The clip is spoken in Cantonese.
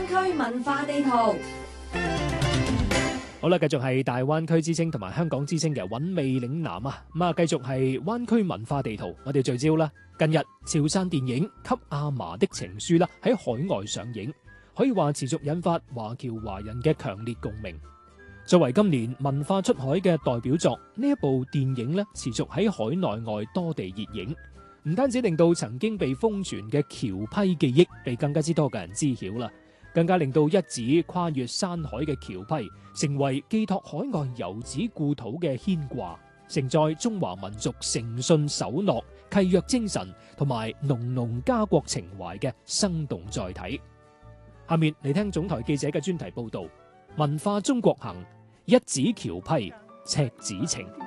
灣區文化地圖。 好啦，繼續係大灣區之星同埋香港之星嘅韻味嶺南啊！咁啊，繼續係灣區文化地圖，我哋聚焦啦。近日潮汕電影《給阿嫲的情書》啦喺海外上映，可以話持續引發華僑華人嘅強烈共鳴。作為今年文化出海嘅代表作，呢一部電影咧持續喺海內外多地熱映，唔單止令到曾經被瘋傳嘅僑批記憶被更加之多嘅人知曉啦，更加令到一紙跨越山海嘅僑批成為寄託海外遊子故土嘅牽掛，承載中華民族誠信守諾、契約精神同埋濃濃家國情懷嘅生動載體。下面嚟聽總台記者嘅專題報道：文化中國行，一紙僑批，赤子情。